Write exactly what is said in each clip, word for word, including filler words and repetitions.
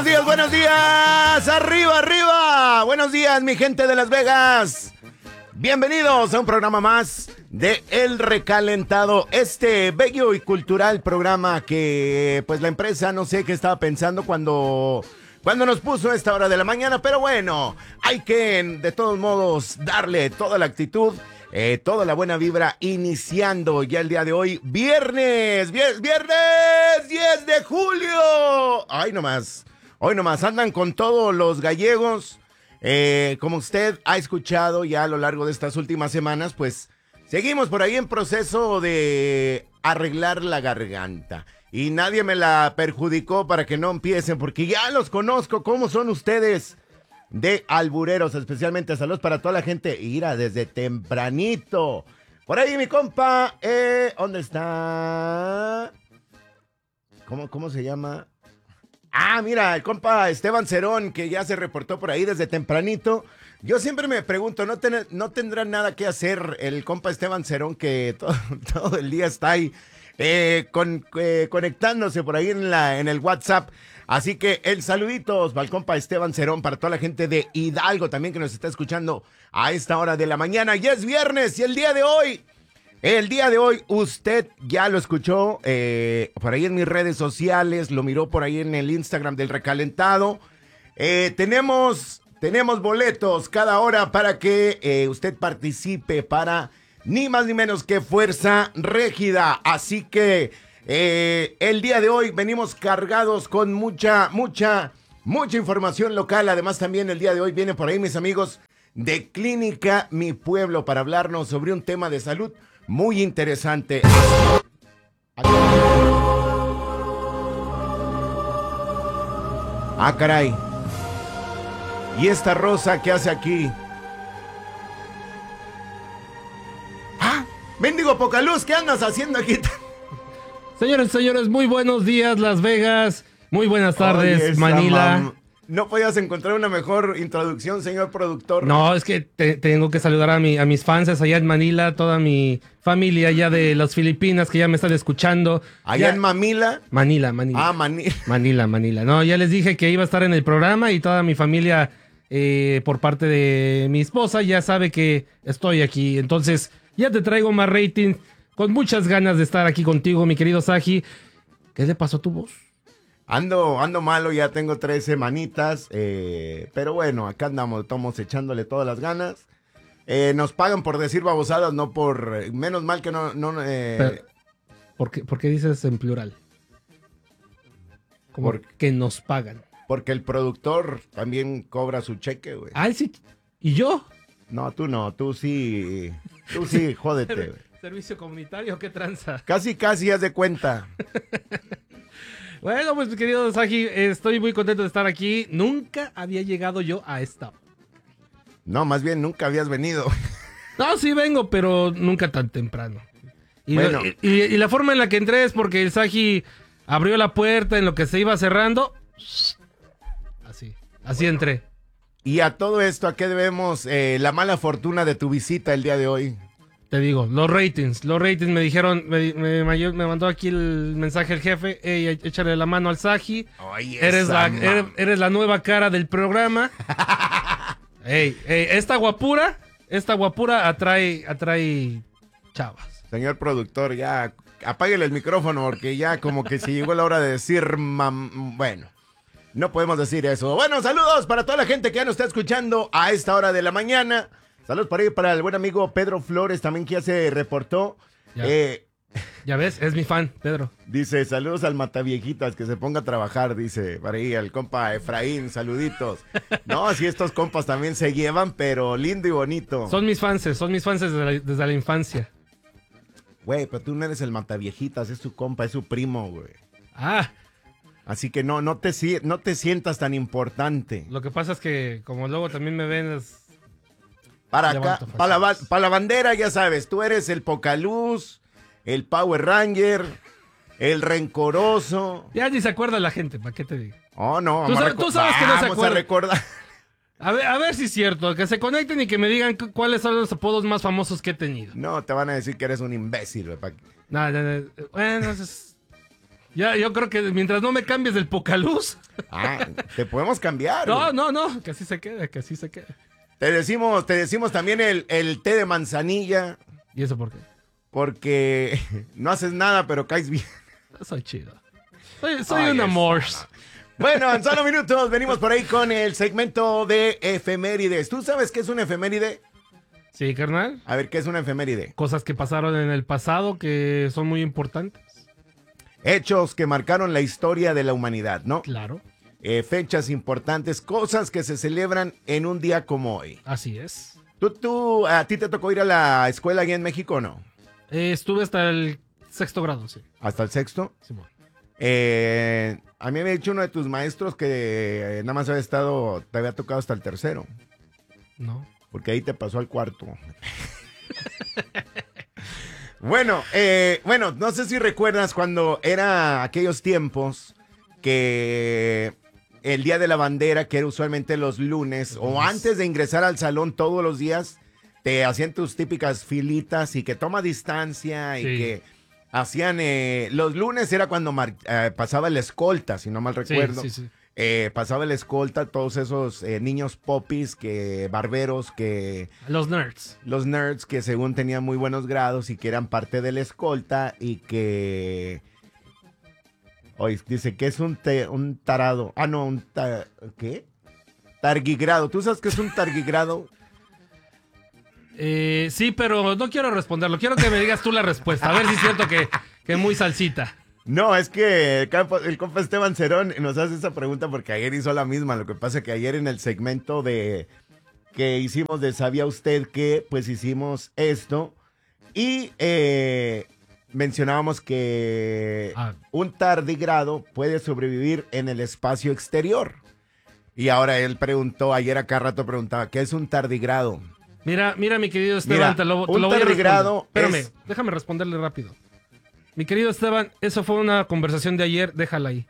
Buenos días, buenos días. Arriba, arriba. Buenos días, mi gente de Las Vegas. Bienvenidos a un programa más de El Recalentado, este bello y cultural programa que pues la empresa no sé qué estaba pensando cuando, cuando nos puso a esta hora de la mañana, pero bueno, hay que de todos modos darle toda la actitud, eh, toda la buena vibra, iniciando ya el día de hoy, viernes, viernes, viernes diez de julio. Ay, nomás, hoy nomás andan con todos los gallegos. Eh, como usted ha escuchado ya a lo largo de estas últimas semanas, pues seguimos por ahí en proceso de arreglar la garganta. Y nadie me la perjudicó para que no empiecen, porque ya los conozco. ¿Cómo son ustedes de albureros? Especialmente saludos para toda la gente. Ira, desde tempranito. Por ahí mi compa, eh, ¿dónde está? ¿Cómo, cómo se llama? Ah, mira, el compa Esteban Cerón, que ya se reportó por ahí desde tempranito. Yo siempre me pregunto, ¿no, ten, no tendrá nada que hacer el compa Esteban Cerón, que todo, todo el día está ahí eh, con, eh, conectándose por ahí en, la, en el WhatsApp? Así que el saluditos para el compa Esteban Cerón, para toda la gente de Hidalgo también que nos está escuchando a esta hora de la mañana. Ya es viernes y el día de hoy... El día de hoy usted ya lo escuchó eh, por ahí en mis redes sociales, lo miró por ahí en el Instagram del Recalentado. Eh, tenemos, tenemos boletos cada hora para que eh, usted participe para ni más ni menos que Fuerza Régida. Así que eh, el día de hoy venimos cargados con mucha, mucha, mucha información local. Además también el día de hoy vienen por ahí mis amigos de Clínica Mi Pueblo para hablarnos sobre un tema de salud muy interesante. Ah, caray. ¿Y esta rosa qué hace aquí? ¡Ah! ¡Mendigo Pocaluz! ¿Qué andas haciendo aquí? Señores, señores, muy buenos días, Las Vegas. Muy buenas tardes, Oye, Manila. Mam... ¿No podías encontrar una mejor introducción, señor productor? No, es que te, tengo que saludar a, mi, a mis fans allá en Manila, toda mi familia allá de las Filipinas que ya me están escuchando. ¿Allá ya... en Mamila? Manila, Manila. Ah, Manila. Manila, Manila. No, ya les dije que iba a estar en el programa y toda mi familia, eh, por parte de mi esposa, ya sabe que estoy aquí. Entonces, ya te traigo más rating, con muchas ganas de estar aquí contigo, mi querido Saji. ¿Qué le pasó a tu voz? Ando, ando malo, ya tengo tres semanitas, eh, pero bueno, acá andamos, estamos echándole todas las ganas. Eh, nos pagan por decir babosadas, no por... Menos mal que no... no eh, pero, ¿por, qué, ¿Por qué dices en plural? Como por, que nos pagan. Porque el productor también cobra su cheque, güey. Ah, sí. ¿Y yo? No, tú no, tú sí, tú sí, jódete, güey. ¿Servicio comunitario? ¿Qué tranza? Casi, casi, haz de cuenta. Bueno, pues mi querido Saji, estoy muy contento de estar aquí. Nunca había llegado yo a esta. No, más bien nunca habías venido. No, sí vengo, pero nunca tan temprano. Y, bueno. lo, y, y, y la forma en la que entré es porque el Saji abrió la puerta en lo que se iba cerrando. Así, así bueno. Entré. Y a todo esto, ¿a qué debemos eh, la mala fortuna de tu visita el día de hoy? Te digo, los ratings, los ratings me dijeron, me, me, me mandó aquí el mensaje el jefe, hey, échale la mano al Saji, eres la, eres, eres la nueva cara del programa. hey, hey, esta guapura, esta guapura atrae, atrae chavas. Señor productor, ya apáguele el micrófono porque ya como que si llegó la hora de decir, mam, bueno, no podemos decir eso. Bueno, saludos para toda la gente que ya nos está escuchando a esta hora de la mañana. Saludos para, ahí, para el buen amigo Pedro Flores, también que ya se reportó. Ya, eh, ya ves, es mi fan, Pedro. Dice, saludos al Mataviejitas, que se ponga a trabajar, dice, para ahí, al compa Efraín, saluditos. No, así estos compas también se llevan, pero lindo y bonito. Son mis fans, son mis fans desde la, desde la infancia. Güey, pero tú no eres el Mataviejitas, es su compa, es su primo, güey. Ah. Así que no, no te, no te sientas tan importante. Lo que pasa es que como luego también me ven... Es... Para acá, para la, pa la bandera, ya sabes, tú eres el Pocaluz, el Power Ranger, el rencoroso. Ya ni se acuerda la gente, ¿para qué te digo? Oh, no, tú, sabes, tú sabes que no se acuerda. A recordar. A ver, a ver si es cierto, que se conecten y que me digan cuáles son los apodos más famosos que he tenido. No, te van a decir que eres un imbécil, güey. No, no, no, bueno, es... Ya, yo creo que mientras no me cambies del Pocaluz. Ah, te podemos cambiar. No, güey. no, no, que así se quede, que así se quede. Te decimos, te decimos también el, el té de manzanilla, ¿Y eso por qué? porque no haces nada, pero caes bien. Soy chido. Soy, soy Ay, un es- amor. Bueno, en solo minutos venimos por ahí con el segmento de efemérides. ¿Tú sabes qué es una efeméride? Sí, carnal. A ver, ¿qué es una efeméride? Cosas que pasaron en el pasado que son muy importantes. Hechos que marcaron la historia de la humanidad, ¿no? Claro, Eh, fechas importantes, cosas que se celebran en un día como hoy. así es. ¿Tú, tú, a ti te tocó ir a la escuela allá en México o no? Eh, estuve hasta el sexto grado, sí. ¿Hasta el sexto? Simón. Eh, a mí me ha dicho uno de tus maestros que eh, nada más había estado, te había tocado hasta el tercero, No. porque ahí te pasó al cuarto. Bueno, eh, bueno, no sé si recuerdas cuando era aquellos tiempos que el Día de la Bandera, que era usualmente los lunes, o antes de ingresar al salón todos los días, te hacían tus típicas filitas y que toma distancia y Sí. que hacían, eh, los lunes era cuando mar- eh, pasaba el escolta, si no mal Sí, recuerdo. sí, sí. Eh, pasaba el escolta, todos esos eh, niños popis, que barberos, que Los nerds. los nerds que según tenían muy buenos grados y que eran parte de la escolta y que... Oye, dice que es un, te- un tarado. Ah, no, un... ta- ¿Qué? Targuigrado. ¿Tú sabes qué es un targuigrado? Eh, sí, pero no quiero responderlo. Quiero que me digas tú la respuesta. A ver si es cierto que, que muy salsita. No, es que el, campo- el compa Esteban Cerón nos hace esa pregunta porque ayer hizo la misma. Lo que pasa es que ayer en el segmento de que hicimos de ¿Sabía usted que? Pues hicimos esto y eh, mencionábamos que Ah. un tardigrado puede sobrevivir en el espacio exterior. Y ahora él preguntó, ayer acá rato preguntaba, ¿qué es un tardigrado? Mira, mira, mi querido Esteban, Mira, te lo, te un lo voy a tardigrado responder. Espérame, es- déjame responderle rápido. Mi querido Esteban, eso fue una conversación de ayer, déjala ahí.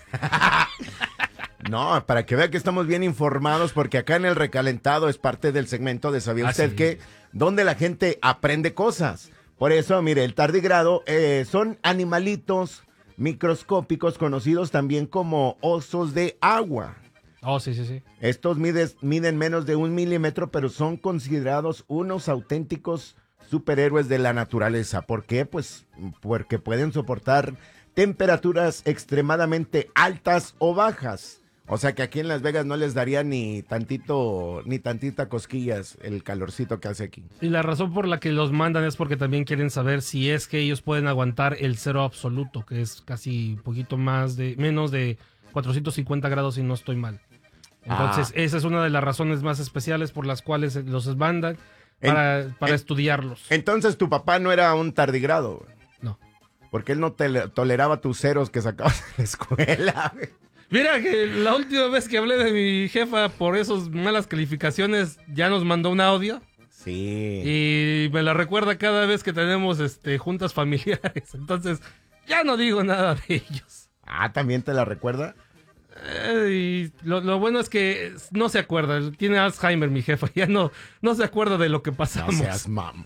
No, para que vea que estamos bien informados, porque acá en el recalentado es parte del segmento de ¿Sabía Ah, usted sí. que? Donde la gente aprende cosas. Por eso, mire, el tardigrado eh, son animalitos microscópicos conocidos también como osos de agua. Oh, sí, sí, sí. Estos mides- miden menos de un milímetro, pero son considerados unos auténticos superhéroes de la naturaleza. ¿Por qué? Pues porque pueden soportar temperaturas extremadamente altas o bajas. O sea que aquí en Las Vegas no les daría ni tantito, ni tantita cosquillas el calorcito que hace aquí. Y la razón por la que los mandan es porque también quieren saber si es que ellos pueden aguantar el cero absoluto, que es casi un poquito más de, menos de cuatrocientos cincuenta grados si no estoy mal. Entonces, Ah. esa es una de las razones más especiales por las cuales los mandan para, para en- estudiarlos. Entonces tu papá no era un tardigrado, güey, No. porque él no te toleraba tus ceros que sacabas en la escuela, güey. Mira que la última vez que hablé de mi jefa por esas malas calificaciones, ya nos mandó un audio. Sí. Y me la recuerda cada vez que tenemos este, juntas familiares. Entonces, ya no digo nada de ellos. Ah, ¿también te la recuerda? Eh, y lo, lo bueno es que no se acuerda. Tiene Alzheimer, mi jefa. Ya no, no se acuerda de lo que No pasamos. seas mam.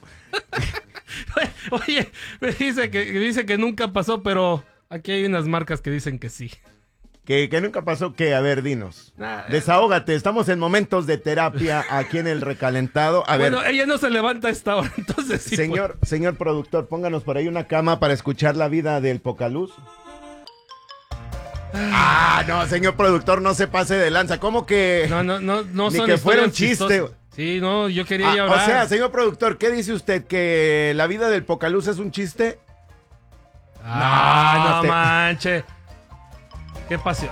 Oye, me dice que, que dice que nunca pasó, pero aquí hay unas marcas que dicen que sí. ¿Que, que nunca pasó qué? A ver, dinos. Nah, Desahógate, estamos en momentos de terapia aquí en el recalentado. A bueno, ver, ella no se levanta a esta hora, entonces sí. señor, señor productor, pónganos por ahí una cama para escuchar la vida del Pocaluz. Ah, no, señor productor, no se pase de lanza. ¿Cómo que? pues. No, no, no, no Ni son que fuera un historias chiste. chistosas. Sí, no, yo quería Ah, ya o hablar. sea, señor productor, ¿qué dice usted? ¿Que la vida del Pocaluz es un chiste? Ah, No, no, no te- manche. Qué pasión.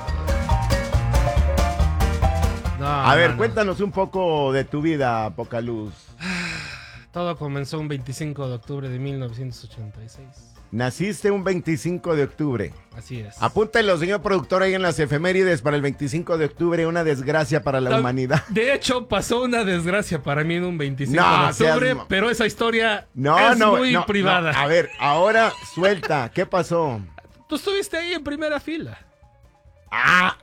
No, A ver, no, no. cuéntanos un poco de tu vida, Pocaluz. Todo comenzó un veinticinco de octubre de mil novecientos ochenta y seis. Naciste un veinticinco de octubre. Así es. Apúntalo, señor productor, ahí en las efemérides para el veinticinco de octubre, una desgracia para la Ta- humanidad. De hecho, pasó una desgracia para mí en un veinticinco No, de octubre, seas ma- pero esa historia No, es no, muy no, privada. no. A ver, ahora suelta, ¿qué pasó? Tú estuviste ahí en primera fila. Ah,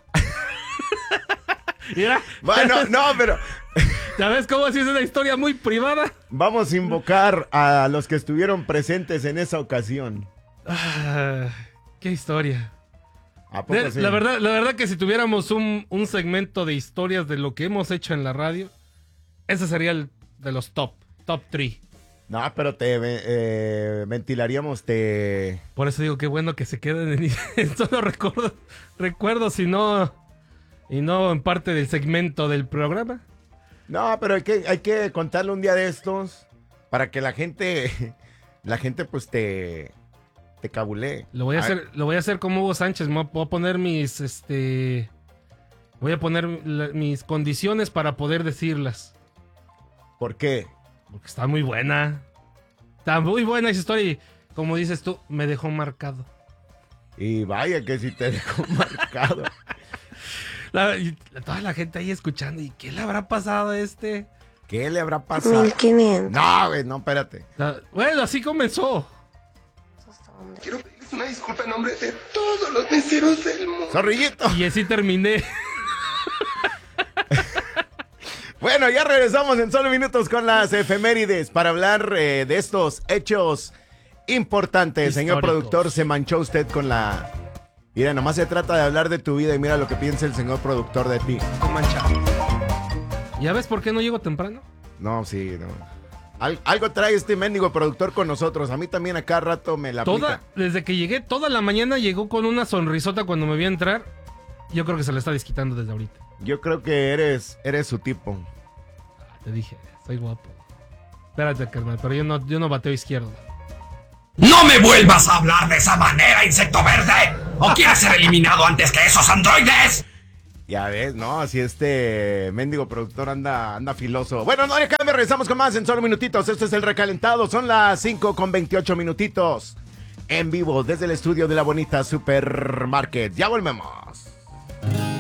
Mira, bueno, no, pero ¿sabes cómo así es una historia muy privada? vamos a invocar a los que estuvieron presentes en esa ocasión. Ah, Qué historia. ¿A poco De, sí? la, verdad, la verdad que si tuviéramos un, un segmento de historias de lo que hemos hecho en la radio, ese sería el de los top, top tres. No, pero te eh, ventilaríamos, te... Por eso digo, qué bueno que se queden en, en solo recuerdos, recuerdos y no, y no en parte del segmento del programa. No, pero hay que, hay que contarle un día de estos para que la gente, la gente pues te, te cabulee. Lo voy a, a hacer, ver. lo voy a hacer como Hugo Sánchez. Me voy a poner mis, este, voy a poner la, mis condiciones para poder decirlas. ¿Por qué? Porque está muy buena. Está muy buena esa historia y, como dices tú, me dejó marcado. Y vaya que si te dejó marcado. La, y toda la gente ahí escuchando. ¿Y qué le habrá pasado a este? ¿Qué le habrá pasado? mil quinientos. No, güey, no, espérate. La, bueno, así comenzó. Quiero pedirles una disculpa en nombre de todos los meseros del mundo. Zorrillito. Y así terminé. Bueno, ya regresamos en solo minutos con las efemérides para hablar eh, de estos hechos importantes. Señor Históricos. productor, se manchó usted con la... Mira, nomás se trata de hablar de tu vida y mira lo que piensa el señor productor de ti. Estoy manchado. ¿Ya ves por qué no llego temprano? No, sí, no. Al- algo trae este mendigo productor con nosotros. A mí también a cada rato me la Toda, aplica. desde que llegué, toda la mañana llegó con una sonrisota cuando me vio entrar. Yo creo que se la está desquitando desde ahorita. Yo creo que eres, eres su tipo. Ah, te dije, soy guapo. Espérate, carnal, pero yo no, yo no bateo izquierdo. ¡No me vuelvas a hablar de esa manera, insecto verde! ¿O quieres ser eliminado antes que esos androides? Ya ves, ¿no? Así este mendigo productor anda, anda filoso. Bueno, no, acá me regresamos con más en solo minutitos. Esto es El Recalentado. Son las cinco con veintiocho minutitos. En vivo desde el estudio de la bonita Supermarket. Ya volvemos.